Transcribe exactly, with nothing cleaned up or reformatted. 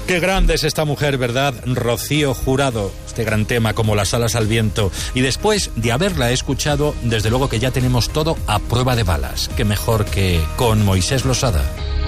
Qué grande es esta mujer, ¿verdad? Rocío Jurado, este gran tema como Las alas al viento. Y después de haberla escuchado, desde luego que ya tenemos todo a prueba de balas. Qué mejor que con Moisés Losada.